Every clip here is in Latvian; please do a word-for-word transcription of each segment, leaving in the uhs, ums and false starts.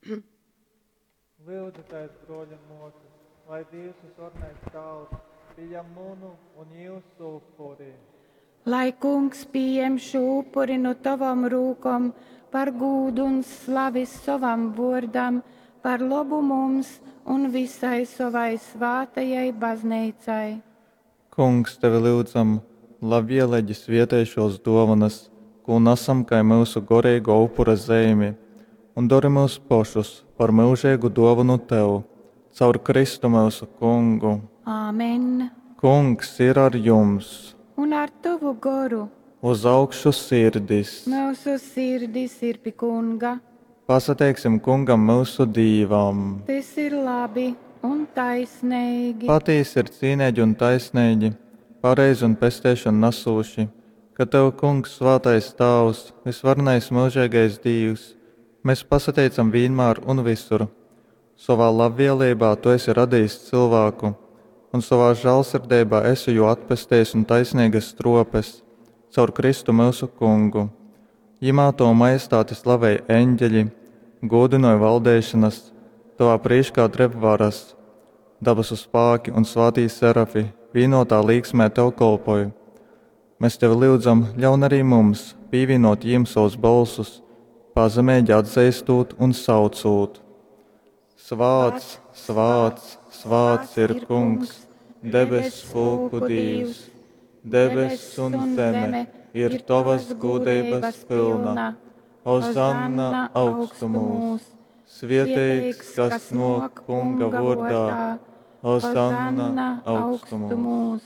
Lūdzu, tais broļa mūsu, lai Dievs uzvarnēs kalnu, pieņem munu un jūsu upuri. Lai kungs pieņem šo upuri no tavam rūkam, par gūdu un slavis savam vārdam, par labu mums un visai savai svātajai baznīcai. Kungs, tevi lūdzam, labi ieleģis vietēšos dovanas, ko nesam kā mūsu gorīgo upura zīmi, un dori mūs pošus par mūžīgu dovanu tev, caur Kristu mūsu kungu. Āmen. Kungs ir ar jums. Un ar tavu goru. Uz augšu sirdis. Mūsu sirdis ir pie kunga. Pasateiksim kungam mūsu dīvam. Tas ir labi un taisnīgi. Patīs ir cīnēģi un taisnēģi, pareizi un pestēšanu nasūši, ka tev, kungs, svātais tavs, visvarnais mūžīgais Dievs, mēs pasateicam vienmēr un visur. Savā labvēlībā tu esi radījis cilvēku, un savā žēlsirdībā esi jau atpestējis un taisnīgas tropes, caur Kristu mūsu kungu. Jimā to majestāti slavēja eņģeļi, godinoja valdēšanas, tavā priekšā drepvaras, dabasu spāki un svātī serafi, vienotā līksmē tev kolpoju. Mēs tevi lūdzam, ļaun arī mums pievienot jiem savus balsus, pazemēģi atzīstot un saucot. Svāts, svāts, svāts ir kungs, debes spulku Dievs, debes un zeme ir tavas godības pilna. Hozanna augstumos, svētīgs, kas nāk kunga vārdā, Hozanna augstumos.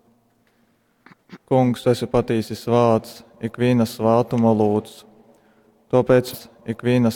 Kungs, tu esi patiesi svāts, ikviena svātuma lūdz. Tāpēc ikviena